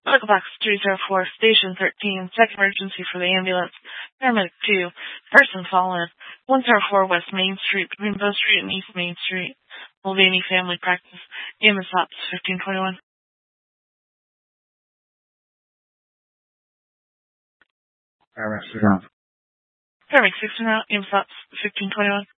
Medical Box 304, Station 13, second emergency for the ambulance. Paramedic 2, person fallen. 104 West Main Street, between Bow Street and East Main Street. Mulvaney Family Practice. EMS Ops 1521. Paramedic 6 now. Paramedic 6 now, EMS Ops 1521.